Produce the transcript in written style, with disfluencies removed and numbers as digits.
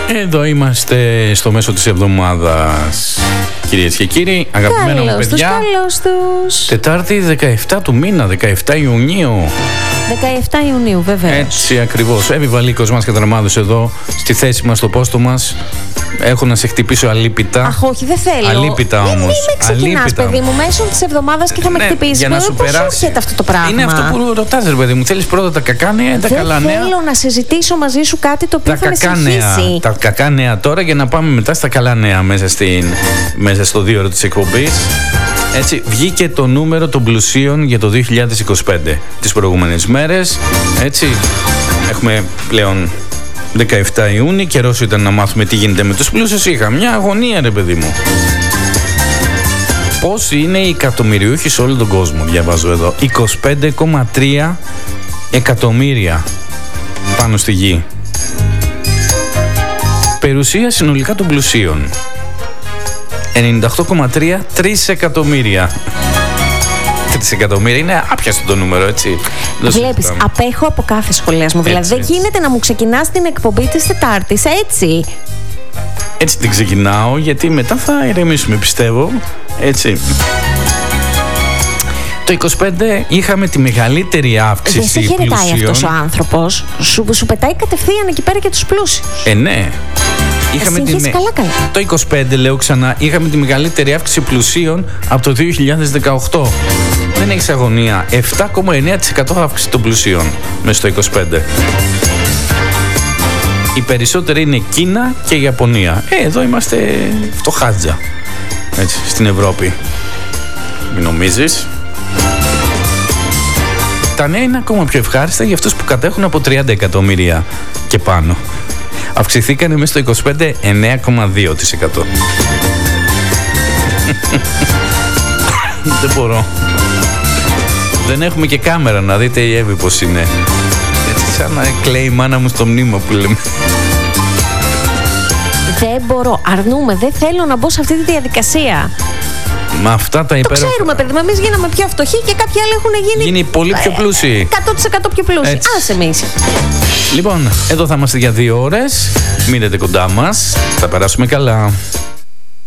Εδώ είμαστε στο μέσο της εβδομάδας, κυρίες και κύριοι, αγαπημένα μου παιδιά. Καλώς τους. Τετάρτη 17 του μήνα, 17 Ιουνίου. 17 Ιουνίου, βέβαια. Έτσι ακριβώς. Εύη Βαλίκος μας και δραμάδος εδώ στη θέση μας, στο πόστο μας. Έχω να σε χτυπήσω αλίπητα. Αχ, όχι, δεν θέλω. Αλίπητα όμως. Μην ξεκινάς, παιδί μου, μέσω της εβδομάδας και θα με χτυπήσεις. Για να σου Πώς περάσει. έρχεται αυτό το πράγμα? Είναι αυτό που ρωτάς, ρε παιδί μου. Θέλεις πρώτα τα κακά νέα ή τα καλά νέα? Δεν θέλω να συζητήσω μαζί σου κάτι το οποίο θα με συγχύσει. Τα κακά νέα τώρα για να πάμε μετά στα καλά νέα μέσα στο 2 ώρο της εκπομπής. Έτσι, βγήκε το νούμερο των πλουσίων για το 2025 τις προηγούμενες μέρες. Έτσι, έχουμε πλέον 17 Ιούνιου, καιρός ήταν να μάθουμε τι γίνεται με τους πλούσιους. Είχα μια αγωνία, ρε παιδί μου. Πόσοι είναι οι εκατομμυριούχοι σε όλο τον κόσμο, διαβάζω εδώ. 25,3 εκατομμύρια πάνω στη γη. Περιουσία συνολικά των πλουσίων 98,3 τρισεκατομμύρια. Τρισεκατομμύρια είναι άπιαστο το νούμερο, έτσι. Βλέπεις, απέχω από κάθε σχολιασμό. Δηλαδή δεν γίνεται να μου ξεκινάς την εκπομπή της Τετάρτης έτσι. Έτσι την ξεκινάω, γιατί μετά θα ηρεμήσουμε, πιστεύω. Έτσι. Το 25 είχαμε τη μεγαλύτερη αύξηση πλουσίων. Δεν σε χαιρετάει αυτός ο άνθρωπος. Σου πετάει κατευθείαν εκεί πέρα και τους πλούσιους. Ναι. Είχαμε Το 25, λέω ξανά, είχαμε τη μεγαλύτερη αύξηση πλουσίων από το 2018. Δεν έχεις αγωνία. 7,9% αύξηση των πλουσίων μέσα στο 25. Οι περισσότεροι είναι Κίνα και η Ιαπωνία. Εδώ είμαστε φτωχάτζα. Έτσι, στην Ευρώπη. Μην νομίζεις. Τα νέα είναι ακόμα πιο ευχάριστα για αυτούς που κατέχουν από 30 εκατομμύρια και πάνω. Αυξηθήκανε μέσα στο 25 9,2%. Δεν μπορώ. Δεν έχουμε και κάμερα να δείτε η Εύη πως είναι. Έτσι σαν να κλαίει η μάνα μου στο μνήμα που λέμε. Δεν μπορώ, αρνούμε, δεν θέλω να μπω σε αυτή τη διαδικασία. Με αυτά τα υπέροχα. Το ξέρουμε, παιδί μου, εμείς γίναμε πιο φτωχοί και κάποιοι άλλοι έχουν γίνει πολύ πιο πλούσιοι. 100% πιο πλούσιοι. Άσε εμείς. Λοιπόν, εδώ θα είμαστε για 2 ώρες. Μείνετε κοντά μας. Θα περάσουμε καλά.